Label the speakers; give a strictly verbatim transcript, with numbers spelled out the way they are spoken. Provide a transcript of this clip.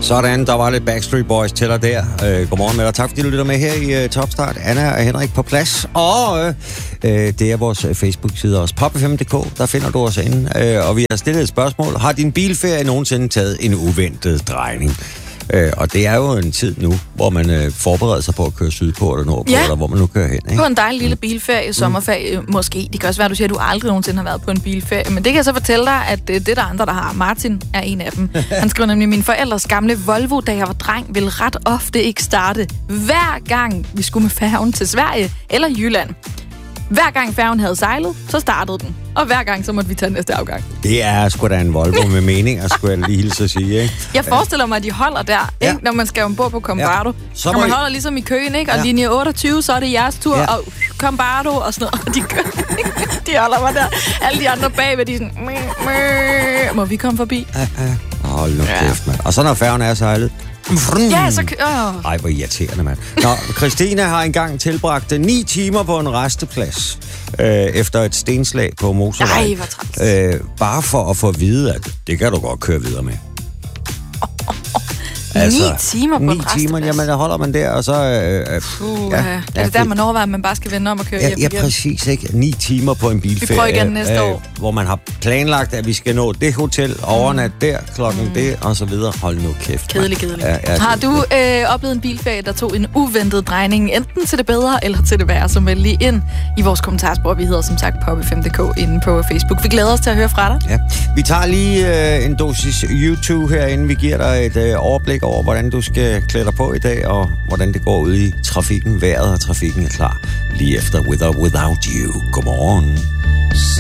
Speaker 1: Sådan, der var lidt Backstreet Boys til dig der. Øh, godmorgen med dig. Tak fordi du lytter med her i uh, Topstart. Anna og Henrik på plads. Og øh, det er vores Facebook-side også. pop f m punktum d k, der finder du os inde. Øh, og vi har stillet et spørgsmål. Har din bilferie nogensinde taget en uventet drejning? Øh, og det er jo en tid nu, hvor man øh, forbereder sig på at køre sydpå eller nordpå, ja. Eller hvor man nu kører hen. Ikke?
Speaker 2: På en dejlig lille bilferie, sommerferie, mm. måske. Det kan også være, at du siger, at du aldrig nogensinde har været på en bilferie. Men det kan jeg så fortælle dig, at øh, det er der andre, der har. Martin er en af dem. Han skriver nemlig, mine forældres gamle Volvo, da jeg var dreng, ville ret ofte ikke starte. Hver gang vi skulle med færgen til Sverige eller Jylland. Hver gang færgen havde sejlet, så startede den. Og hver gang, så måtte vi tage næste afgang.
Speaker 1: Det er sgu da en Volvo med meninger, skulle jeg lige hilse at sige, ikke?
Speaker 2: Jeg forestiller mig, at de holder der,
Speaker 1: ja.
Speaker 2: ikke? Når man skal ombord på Combardo.
Speaker 1: Ja.
Speaker 2: Når man holder ligesom i køen, ikke? Og ja. Linje otteogtyve, så er det jeres tur, ja. Og Combardo og sådan noget. De, de holder mig der. Alle de andre bagved, de er sådan... Mæ, mæ. Må vi komme forbi?
Speaker 1: Ja, ja. Hold nu ja. Kæft, mand. Og så når færgen er sejlet...
Speaker 2: Ja, så... Øh.
Speaker 1: Ej, hvor irriterende, mand. Nå, Christina har engang tilbragt ni timer på en resteplads øh, efter et stenslag på motorvejen.
Speaker 2: Ej, hvor træls.
Speaker 1: Øh, bare for at få at vide, at det kan du godt køre videre med.
Speaker 2: Oh, oh, oh. Altså, ni timer på
Speaker 1: ni
Speaker 2: en resteplads?
Speaker 1: timer, jamen der holder man der, og så... Øh,
Speaker 2: Puh, ja, er det der, man overvejer, at man bare skal vende om og køre
Speaker 1: ja,
Speaker 2: hjem
Speaker 1: ja,
Speaker 2: igen?
Speaker 1: præcis, ikke? Ni timer på en bilferie.
Speaker 2: Vi prøver igen næste øh, år.
Speaker 1: Hvor man har planlagt, at vi skal nå det hotel, overnat mm. der, klokken mm. det, og så videre. Hold nu kæft.
Speaker 2: Kedelig, kedelig. Ja, ja, har du øh, oplevet en bilferie, der tog en uventet drejning, enten til det bedre eller til det værre, så meld lige ind i vores kommentarspor. Vi hedder som sagt pop f m punktum d k inde på Facebook. Vi glæder os til at høre fra dig.
Speaker 1: Ja. Vi tager lige øh, en dosis YouTube her, inden vi giver dig et øh, overblik over, hvordan du skal klæde dig på i dag, og hvordan det går ud i trafikken. Vejret og trafikken er klar lige efter With or Without You. Godmorgen.